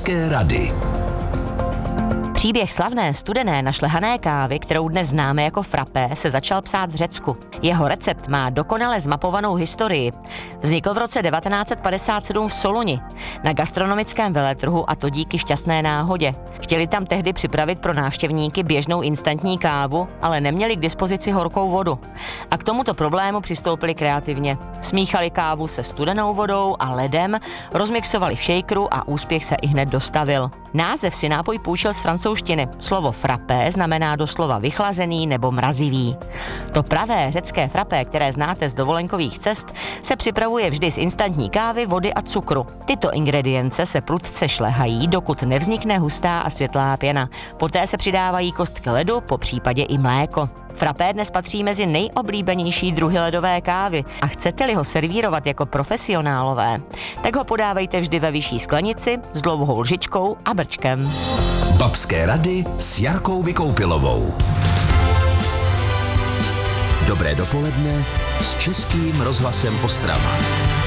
Babské rady. Příběh slavné studené našlehané kávy, kterou dnes známe jako frappé, se začal psát v Řecku. Jeho recept má dokonale zmapovanou historii. Vznikl v roce 1957 v Soluni, na gastronomickém veletrhu, a to díky šťastné náhodě. Chtěli tam tehdy připravit pro návštěvníky běžnou instantní kávu, ale neměli k dispozici horkou vodu. A k tomuto problému přistoupili kreativně. Smíchali kávu se studenou vodou a ledem, rozmixovali v shakeru a úspěch se ihned dostavil. Název si nápoj půjčil z francouzštiny. Slovo frappé znamená doslova vychlazený nebo mrazivý. To pravé řecké frappé, které znáte z dovolenkových cest, se připravuje vždy z instantní kávy, vody a cukru. Tyto ingredience se prudce šlehají, dokud nevznikne hustá a světlá pěna. Poté se přidávají kostky ledu, popřípadě i mléko. Frappé dnes patří mezi nejoblíbenější druhy ledové kávy a chcete-li ho servírovat jako profesionálové, tak ho podávejte vždy ve vyšší sklenici s dlouhou lžičkou a brčkem. Babské rady s Jarkou Vykoupilovou. Dobré dopoledne s Českým rozhlasem Ostrava.